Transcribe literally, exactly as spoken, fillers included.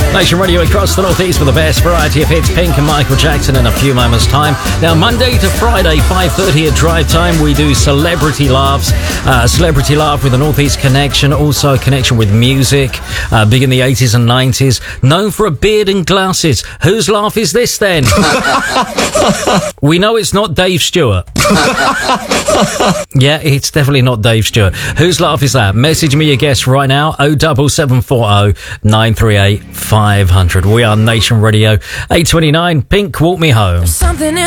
Nation Radio across the Northeast for the best variety of hits. Pink and Michael Jackson in a few moments' time. Now, Monday to Friday, five thirty at drive time, we do Celebrity Laughs. Uh, celebrity Laugh with a Northeast connection, also a connection with music. Uh, big in the eighties and nineties. Known for a beard and glasses. Whose laugh is this then? We know it's not Dave Stewart. Yeah, it's definitely not Dave Stewart. Whose laugh is that? Message me your guess right now. oh seven seven four oh nine three eight five hundred. We are Nation Radio. eight twenty-nine. Pink, Walk Me Home. Something in